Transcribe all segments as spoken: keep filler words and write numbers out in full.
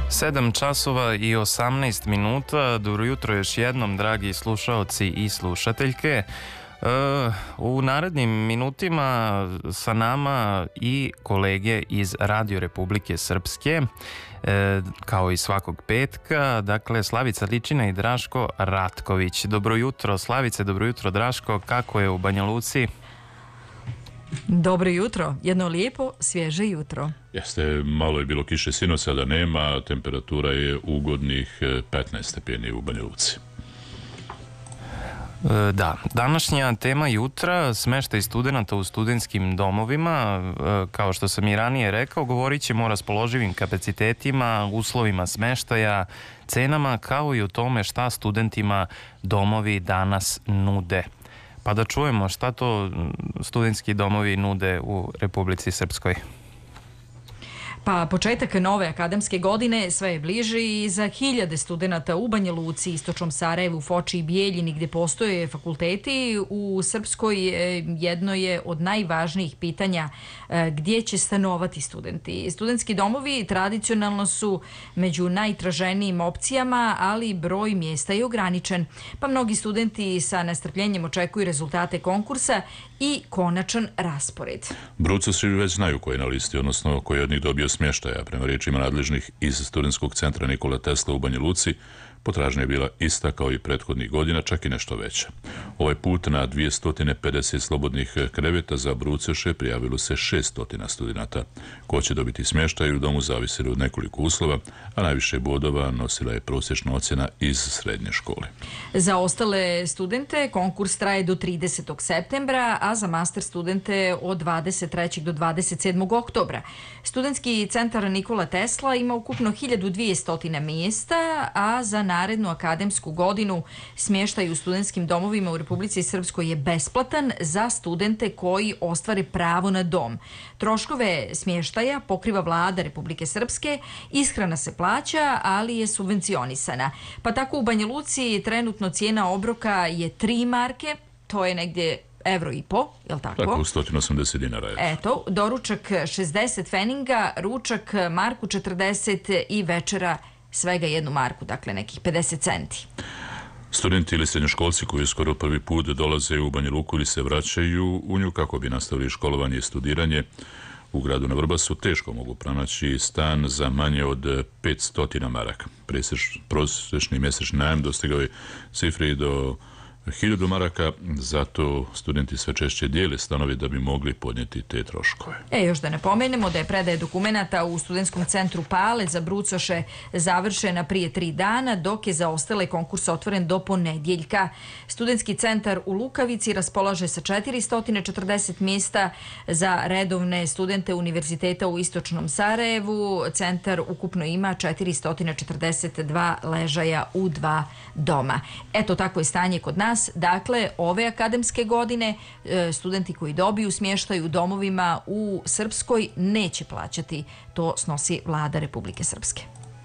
sedam časova i osamnaest minuta. Dobro jutro još jednom, dragi slušaoci i slušateljke. U narednim minutima sa nama i kolege iz Radio Republike Srpske, kao i svakog petka, dakle Slavica Ličina i Draško Ratković. Dobro jutro Slavice, dobro jutro Draško, kako je u Banja Luci? Dobro jutro, jedno lijepo, svježe jutro. Jeste, malo je bilo kiše sinoć, sada nema, temperatura je ugodnih petnaest stepeni u Banja Luci. Da, današnja tema jutra, smeštaj studenata u studentskim domovima. Kao što sam i ranije rekao, govorit ćemo o raspoloživim kapacitetima, uslovima smeštaja, cenama, kao i o tome šta studentima domovi danas nude. Pa da čujemo šta to studentski domovi nude u Republici Srpskoj. Pa početak nove akademske godine sve je bliži i za hiljade studenata u Banja Luci, Istočnom Sarajevu, Foči i Bijeljini gdje postoje fakulteti u Srpskoj jedno je od najvažnijih pitanja gdje će stanovati studenti. Studentski domovi tradicionalno su među najtraženijim opcijama, ali broj mjesta je ograničen, pa mnogi studenti sa nestrpljenjem očekuju rezultate konkursa i konačan raspored. Brucosi već znaju ko je na listi, odnosno ko je od njih dobio smještaja. Prema riječima nadležnih iz studentskog centra Nikola Tesla u Banja Luci, potražnja je bila ista kao i prethodnih godina, čak i nešto veća. Ovaj put na dvjesto pedeset slobodnih kreveta za brucoše prijavilo se šesto studenata. Ko će dobiti smještaj u domu zavisilo od nekoliko uslova, a najviše bodova nosila je prosječna ocjena iz srednje škole. Za ostale studente konkurs traje do tridesetog septembra, a za master studente od dvadeset trećeg do dvadeset sedmog oktobra. Studentski centar Nikola Tesla ima ukupno hiljadu dvjesto mjesta, a za narednu akademsku godinu smještaj u studentskim domovima u Republici Srpskoj je besplatan za studente koji ostvare pravo na dom. Troškove smještaja pokriva vlada Republike Srpske, ishrana se plaća, ali je subvencionisana. Pa tako u Banja Luci trenutno cijena obroka je tri marke, to je negdje evro i po, je li tako? Tako, sto osamdeset dinara. Je. Eto, doručak šezdeset feninga, ručak marku četrdeset i večera svega jednu marku, dakle nekih pedeset centi. Studenti ili srednjoškolci koji skoro prvi put dolaze u Banja Luku ili se vraćaju u nju kako bi nastavili školovanje i studiranje u gradu na Vrbasu, teško mogu pronaći stan za manje od petsto maraka. Prosječni mjesečni najam dostigao je cifri do hiljadu maraka, zato studenti sve češće dijele stanovi da bi mogli podnijeti te troškove. E, još da napomenemo da je predaje dokumenata u studentskom centru Pale za brucoše završena prije tri dana, dok je za ostale konkurs otvoren do ponedjeljka. Studentski centar u Lukavici raspolaže sa četiristo četrdeset mjesta za redovne studente univerziteta u Istočnom Sarajevu. Centar ukupno ima četiristo četrdeset dva ležaja u dva doma. Eto, tako je stanje kod nas. Dakle, ove akademske godine studenti koji dobiju smještaj u domovima u Srpskoj neće plaćati. To snosi vlada Republike Srpske.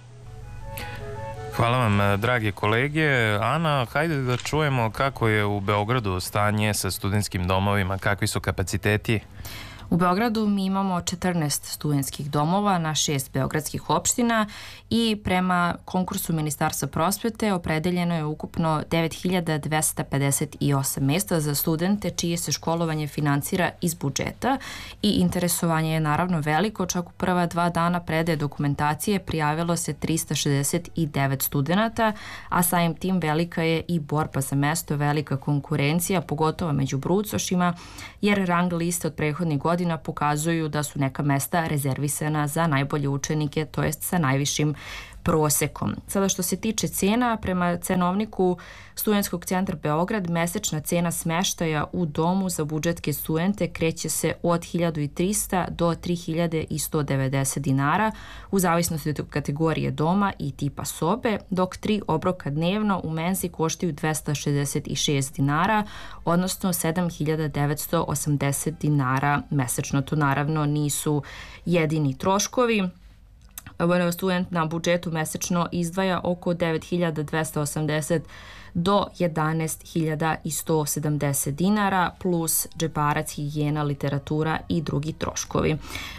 Hvala vam, drage kolege. Ana, hajde da čujemo kako je u Beogradu stanje sa studentskim domovima, kakvi su kapaciteti? U Beogradu mi imamo četrnaest studentskih domova na šest beogradskih opština i prema konkursu Ministarstva prosvete opredeljeno je ukupno devet hiljada dvesta pedeset osam mjesta za studente čije se školovanje financira iz budžeta i interesovanje je naravno veliko. Čak u prva dva dana predaje dokumentacije prijavilo se trista šezdeset devet studenata, a samim tim velika je i borba za mesto, velika konkurencija, pogotovo među brucošima, jer rang liste od prethodnih godina godina pokazuju da su neka mesta rezervisana za najbolje učenike, to jest sa najvišim prosekom. Sada što se tiče cena, prema cenovniku Studentskog centra Beograd, mesečna cena smeštaja u domu za budžetske studente kreće se od hiljadu trista do tri hiljade sto devedeset dinara u zavisnosti od kategorije doma i tipa sobe, dok tri obroka dnevno u menzi koštaju dvesta šezdeset šest dinara, odnosno sedam hiljada devetsto osamdeset dinara mesečno. To naravno nisu jedini troškovi. Student na budžetu mesečno izdvaja oko devet hiljada dvesta osamdeset do jedanaest hiljada sto sedamdeset dinara plus džeparac, higijena, literatura i drugi troškovi.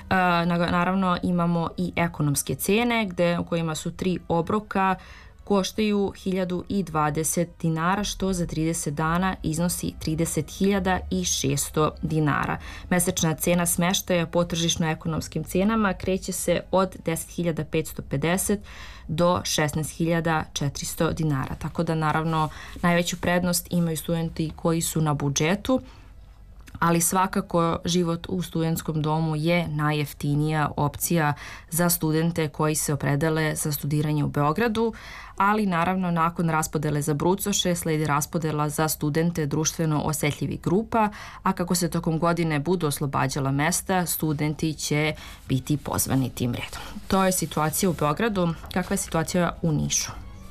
Naravno imamo i ekonomske cene gde, u kojima su tri obroka koštaju hiljadu dvadeset dinara, što za trideset dana iznosi trideset hiljada šesto dinara. Mesečna cena smeštaja po tržišno ekonomskim cenama kreće se od deset hiljada petsto pedeset do šesnaest hiljada četiristo dinara. Tako da naravno najveću prednost imaju studenti koji su na budžetu, ali svakako život u studentskom domu je najjeftinija opcija za studente koji se opredele za studiranje u Beogradu, ali naravno nakon raspodele za brucoše sledi raspodela za studente društveno osetljivih grupa, a kako se tokom godine budu oslobađala mesta, studenti će biti pozvani tim redom. To je situacija u Beogradu. Kakva je situacija u Nišu?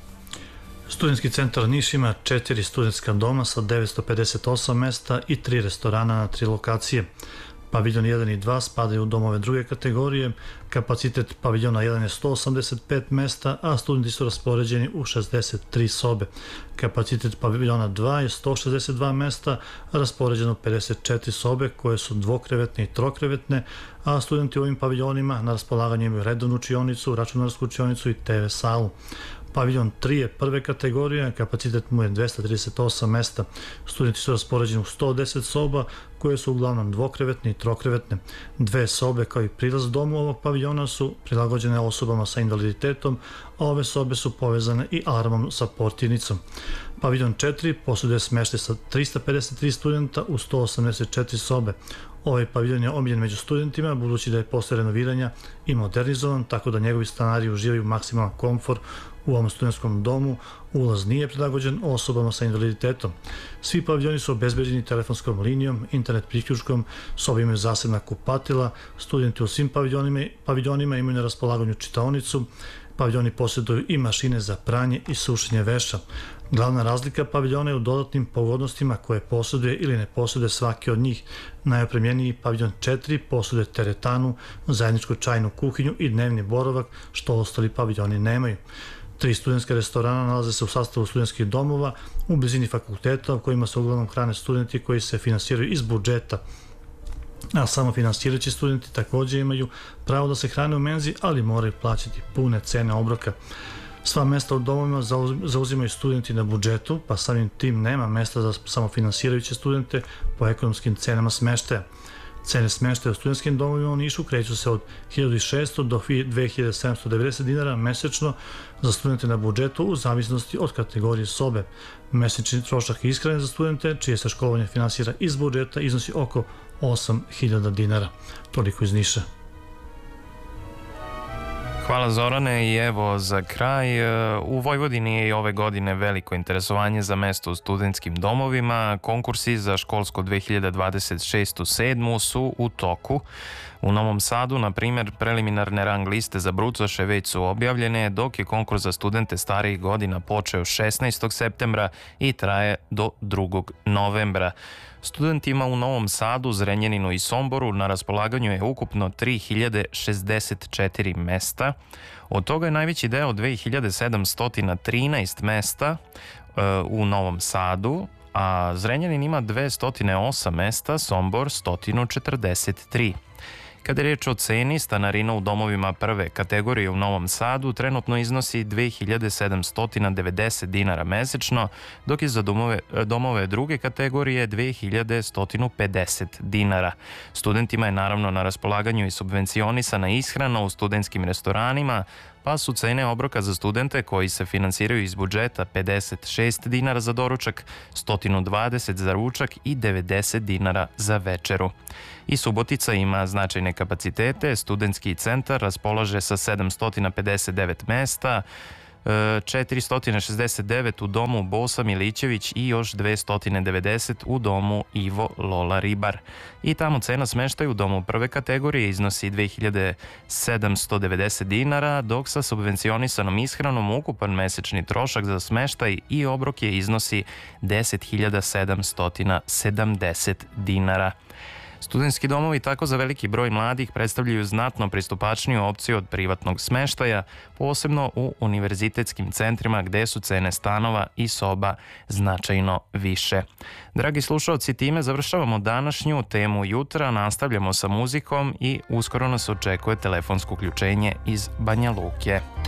Studentski centar Niš ima četiri studentska doma sa devetsto pedeset osam mesta i tri restorana na tri lokacije. Paviljon jedan i dva spadaju u domove druge kategorije, kapacitet paviljona jedan je sto osamdeset pet mesta, a studenti su raspoređeni u šezdeset tri sobe. Kapacitet paviljona dva je sto šezdeset dva mesta, raspoređeno pedeset četiri sobe koje su dvokrevetne i trokrevetne, a studenti u ovim paviljonima na raspolaganju imaju redovnu učionicu, računarsku učionicu i te ve salu. Paviljon tri je prve kategorije, kapacitet mu je dvesta trideset osam mesta. Studenti su raspoređeni u sto deset soba koje su uglavnom dvokrevetne i trokrevetne. Dve sobe kao i prilaz domu ovog paviljona su prilagođene osobama sa invaliditetom, a ove sobe su povezane i alarmom sa portirnicom. Paviljon četiri posjeduje smeštaj sa trista pedeset tri studenta u sto osamdeset četiri sobe. Ovaj paviljon je omiljen među studentima budući da je posle renoviranja i modernizovan, tako da njegovi stanari uživaju maksimalan komfor u ovom studentskom domu. Ulaz nije prilagođen osobama sa invaliditetom. Svi paviljoni su obezbeđeni telefonskom linijom, internet priključkom, sobe imaju zasebna kupatila, studenti u svim paviljonima, paviljonima imaju na raspolaganju čitaonicu, paviljoni posjeduju i mašine za pranje i sušenje veša. Glavna razlika paviljona je u dodatnim pogodnostima koje posjeduje ili ne posjeduje svaki od njih. Najopremljeniji paviljon četiri posjeduje teretanu, zajedničku čajnu kuhinju i dnevni boravak, što ostali paviljoni nemaju. Tri studentska restorana nalaze se u sastavu studentskih domova u blizini fakulteta u kojima se uglavnom hrane studenti koji se finansiraju iz budžeta. A samo finansirajući studenti također imaju pravo da se hrane u menzi, ali moraju plaćati pune cene obroka. Sva mesta u domovima zauzimaju studenti na budžetu, pa samim tim nema mesta za samofinansirajuće studente po ekonomskim cenama smeštaja. Cene smeštaja u studentskim domovima u Nišu kreću se od hiljadu šesto do dve hiljade sedamsto devedeset dinara mesečno za studente na budžetu u zavisnosti od kategorije sobe. Mesečni trošak ishrane za studente, čije se školovanje finansira iz budžeta, iznosi oko osam hiljada dinara. Toliko iz Niša. Hvala Zorane i evo za kraj, u Vojvodini je i ove godine veliko interesovanje za mesto u studentskim domovima. Konkursi za školsko dve hiljade dvadeset šestu sedmu su u toku. U Novom Sadu, na primjer, preliminarne rang liste za brucoše već su objavljene, dok je konkurs za studente starijih godina počeo šesnaestog septembra i traje do drugog novembra. Studentima u Novom Sadu, Zrenjaninu i Somboru na raspolaganju je ukupno tri hiljade šezdeset četiri mesta. Od toga je najveći deo dve hiljade sedamsto trinaest mesta e, u Novom Sadu, a Zrenjanin ima dvesta osam mesta, Sombor sto četrdeset tri. Kada je riječ o ceni, stanarina u domovima prve kategorije u Novom Sadu trenutno iznosi dve hiljade sedamsto devedeset dinara mesečno, dok je za domove, domove druge kategorije dve hiljade sto pedeset dinara. Studentima je naravno na raspolaganju i subvencionisana ishrana u studentskim restoranima, pa su cene obroka za studente koji se finansiraju iz budžeta pedeset šest dinara za doručak, sto dvadeset za ručak i devedeset dinara za večeru. I Subotica ima značajne kapacitete, studentski centar raspolaže sa sedamsto pedeset devet mesta, četiristo šezdeset devet u domu Bosa Milićević i još dvesta devedeset u domu Ivo Lola Ribar. I tamo cena smeštaja u domu prve kategorije iznosi dve hiljade sedamsto devedeset dinara, dok sa subvencionisanom ishranom ukupan mesečni trošak za smeštaj i obroke iznosi deset hiljada sedamsto sedamdeset dinara. Studentski domovi tako za veliki broj mladih predstavljaju znatno pristupačniju opciju od privatnog smeštaja, posebno u univerzitetskim centrima gde su cene stanova i soba značajno više. Dragi slušalci, time završavamo današnju temu jutra, nastavljamo sa muzikom i uskoro nas očekuje telefonsko uključenje iz Banja Luke.